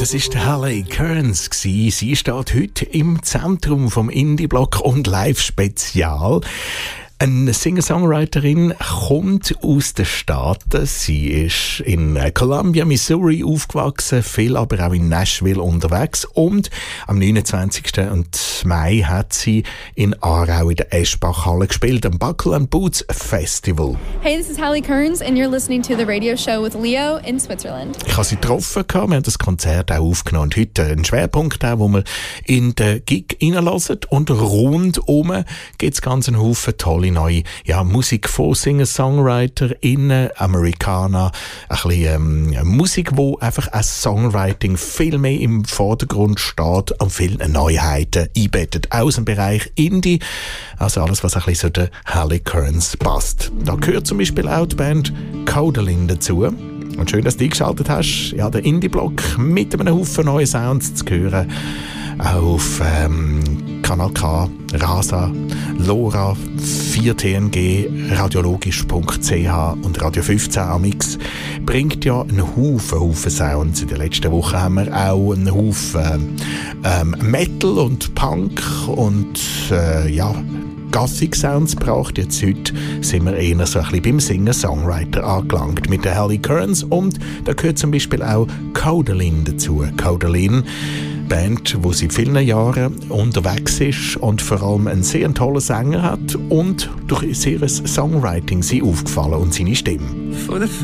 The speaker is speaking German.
Das ist Haley Kearns. Sie steht heute im Zentrum vom Indie-Block und Live-Spezial. Eine Singer-Songwriterin kommt aus den Staaten. Sie ist in Columbia, Missouri aufgewachsen, viel aber auch in Nashville unterwegs. Und am 29. Mai hat sie in Aarau in der Eschbach-Halle gespielt, am Buckle & Boots Festival. Hey, this is Haley Kearns and you're listening to the radio show with Leo in Switzerland. Ich habe sie getroffen, wir haben das Konzert auch aufgenommen. Und heute ein Schwerpunkt, auch, wo wir in den Gig reinhören. Und rundum gibt es ganz einen Haufen tolle neue Musik von Singer-SongwriterInnen, Amerikaner, ein bisschen Musik, wo einfach als Songwriting viel mehr im Vordergrund steht und viele Neuheiten einbettet aus dem Bereich Indie. Also alles, was ein bisschen zu der Haley Kearns passt. Da gehört zum Beispiel auch die Band Codaline dazu. Und schön, dass du eingeschaltet hast. Ja, der Indie-Block mit einem Haufen neuen Sounds zu hören. Auf Kanal K, Rasa, Lora, 4TNG, radiologisch.ch und Radio 15 Amix bringt ja einen Haufen Sounds. In der letzten Woche haben wir auch einen Haufen Metal und Punk und Gothic Sounds gebracht. Jetzt heute sind wir eher so ein bisschen beim Singer-Songwriter angelangt mit der Haley Kearns und da gehört zum Beispiel auch Codaline dazu. Codaline, Band, die seit vielen Jahren unterwegs ist und vor allem einen sehr tollen Sänger hat und durch ihr Songwriting sie aufgefallen und seine Stimme.